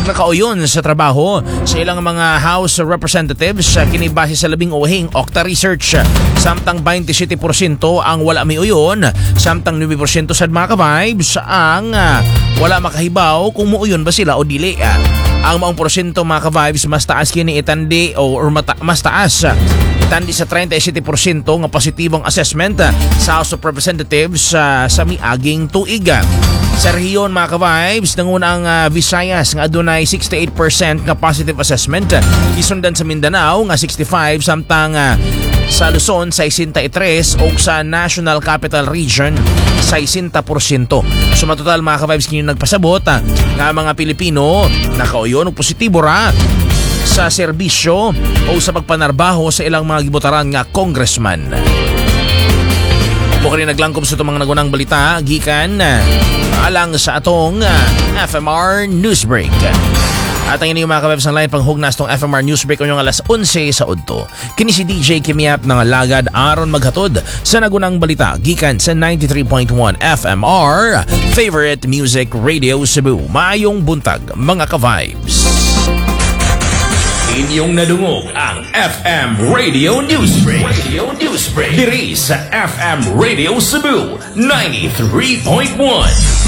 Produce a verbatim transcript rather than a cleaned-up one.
nakauyon sa trabaho sa ilang mga House Representatives kinibase sa labing uwahing Octa Research. Samtang twenty-seven percent ang wala may uyon, samtang nine percent sad mga ka-vibes ang uh, wala makahibaw kung muuyon ba sila o dili. Ang maong porsyento mga ka-vibes mas taas kini itandi o or mata, mas taas itandi sa thirty-seven percent nga positibong assessment sa House of Representatives uh, sa miaging tuig. Sa rehiyon mga ka-vibes, nangunang uh, Visayas nga adunay sixty-eight percent nga positive assessment, isundan sa Mindanao nga sixty-five, samtang uh, sa Luzon sixty-three o sa National Capital Region sixty percent. So matotal mga ka-vibes kinyo nagpasabot uh, nga mga Pilipino nakauyon og positibo ra sa serbisyo o sa pagpanarbaho sa ilang mga gibotaran nga congressman. Mukha rin naglangkom sa itong mga nagunang balita gikan uh, alang sa atong uh, F M R Newsbreak. At ang inyong mga kababs ng line panghugnas tong F M R Newsbreak o yung alas eleven sa udto. Kini si D J Kimiap ng Lagad aron maghatod sa nagunang balita gikan sa ninety-three point one F M R Favorite Music Radio Cebu. Maayong buntag mga ka-vibes. Inyong nadungog ang F M Radio Newsbreak. Radio Newsbreak. Diri sa F M Radio Cebu ninety-three point one.